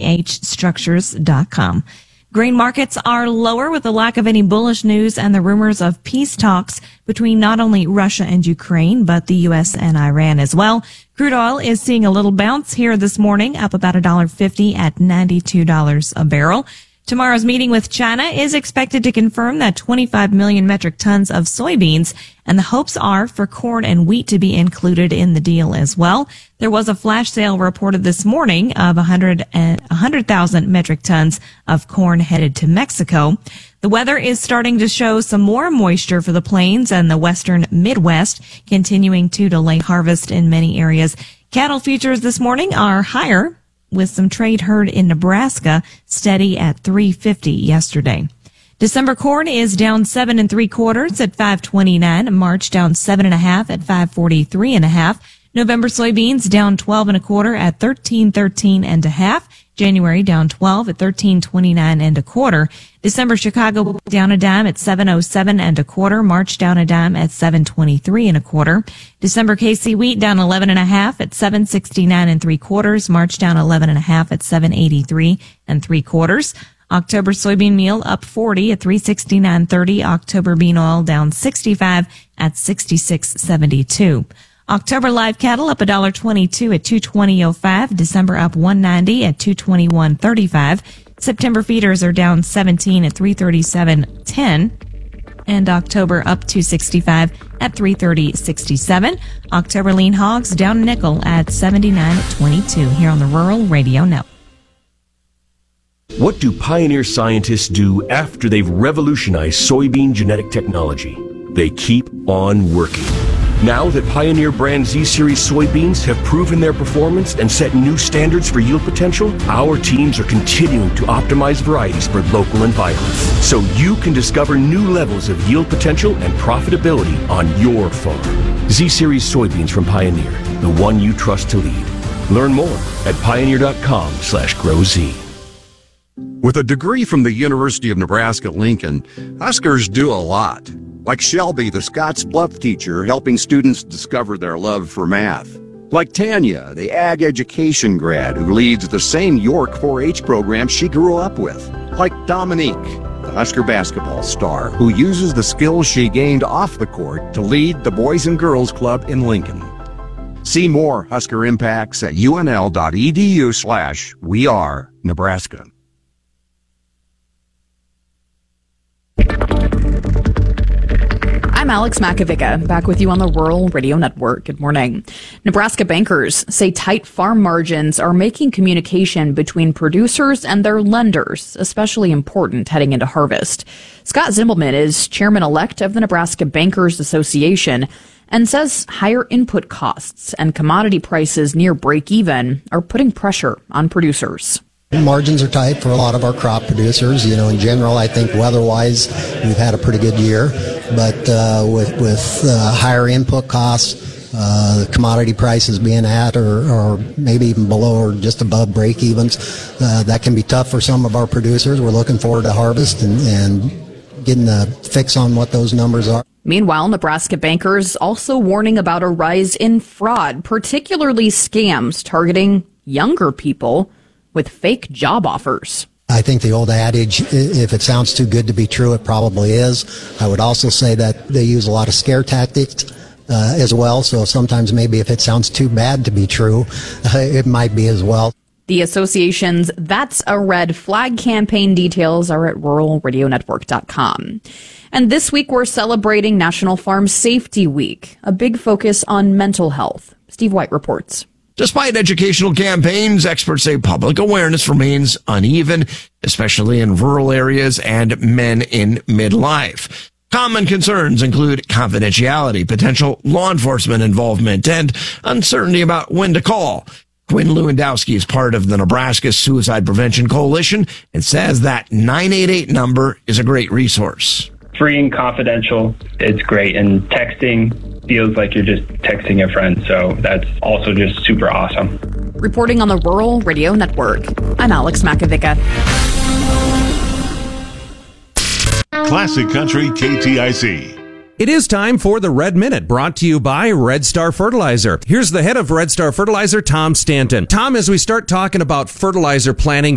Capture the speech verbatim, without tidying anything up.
h structures dot com. Grain markets are lower with the lack of any bullish news and the rumors of peace talks between not only Russia and Ukraine, but the U S and Iran as well. Crude oil is seeing a little bounce here this morning, up about one dollar fifty at ninety-two dollars a barrel. Tomorrow's meeting with China is expected to confirm that twenty-five million metric tons of soybeans, and the hopes are for corn and wheat to be included in the deal as well. There was a flash sale reported this morning of one hundred thousand metric tons of corn headed to Mexico. The weather is starting to show some more moisture for the plains and the western Midwest, continuing to delay harvest in many areas. Cattle futures this morning are higher, with some trade herd in Nebraska steady at three fifty yesterday. December corn is down seven and three quarters at five twenty-nine. March down seven and a half at five forty-three and a half. November soybeans down twelve and a quarter at thirteen thirteen and a half. January down twelve at thirteen twenty-nine and a quarter. December Chicago down a dime at seven oh seven and a quarter. March down a dime at seven twenty-three and a quarter. December K C wheat down eleven and a half at seven sixty-nine and three quarters. March down eleven and a half at seven eighty-three and three quarters. October soybean meal up forty at three sixty-nine thirty. October bean oil down sixty-five at sixty-six seventy-two. October live cattle up one dollar twenty-two at two twenty oh five. December up one ninety at two twenty-one thirty-five. September feeders are down seventeen at three thirty-seven ten. And October up two sixty-five at three thirty sixty-seven. October lean hogs down a nickel at seventy-nine twenty-two here on the Rural Radio Network. What do Pioneer scientists do after they've revolutionized soybean genetic technology? They keep on working. Now that Pioneer brand Z-Series soybeans have proven their performance and set new standards for yield potential, our teams are continuing to optimize varieties for local environments, so you can discover new levels of yield potential and profitability on your farm. Z-Series soybeans from Pioneer, the one you trust to lead. Learn more at pioneer.com slash grow Z. With a degree from the University of Nebraska-Lincoln, Huskers do a lot. Like Shelby, the Scottsbluff teacher, helping students discover their love for math. Like Tanya, the ag education grad who leads the same York four H program she grew up with. Like Dominique, the Husker basketball star who uses the skills she gained off the court to lead the Boys and Girls Club in Lincoln. See more Husker impacts at unl.edu slash we are Nebraska. I'm Alex Makovica, back with you on the Rural Radio Network. Good morning. Nebraska bankers say tight farm margins are making communication between producers and their lenders especially important heading into harvest. Scott Zimbelman is chairman-elect of the Nebraska Bankers Association and says higher input costs and commodity prices near break-even are putting pressure on producers. Margins are tight for a lot of our crop producers. You know, in general, I think weather-wise, we've had a pretty good year. But uh, with, with uh, higher input costs, uh, the commodity prices being at or, or maybe even below or just above break-evens, uh, that can be tough for some of our producers. We're looking forward to harvest and, and getting a fix on what those numbers are. Meanwhile, Nebraska bankers also warning about a rise in fraud, particularly scams targeting younger people with fake job offers. I think the old adage, if it sounds too good to be true, it probably is. I would also say that they use a lot of scare tactics uh, as well. So sometimes maybe if it sounds too bad to be true, uh, it might be as well. The association's That's a Red Flag campaign details are at rural radio network dot com. And this week we're celebrating National Farm Safety Week, a big focus on mental health. Steve White reports. Despite educational campaigns, experts say public awareness remains uneven, especially in rural areas and men in midlife. Common concerns include confidentiality, potential law enforcement involvement, and uncertainty about when to call. Quinn Lewandowski is part of the Nebraska Suicide Prevention Coalition and says that nine eight eight number is a great resource. Free and confidential, it's great. And texting feels like you're just texting a friend. So that's also just super awesome. Reporting on the Rural Radio Network, I'm Alex Makovica. Classic Country K T I C. It is time for the Red Minute, brought to you by Red Star Fertilizer. Here's the head of Red Star Fertilizer, Tom Stanton. Tom, as we start talking about fertilizer planning